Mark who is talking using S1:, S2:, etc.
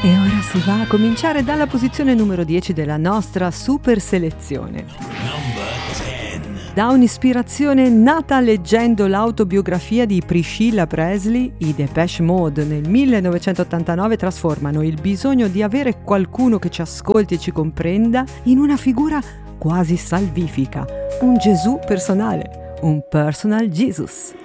S1: E ora si va a cominciare dalla posizione numero 10 della nostra super selezione. Da un'ispirazione nata leggendo l'autobiografia di Priscilla Presley, i Depeche Mode nel 1989 trasformano il bisogno di avere qualcuno che ci ascolti e ci comprenda in una figura quasi salvifica, un Gesù personale, un personal Jesus.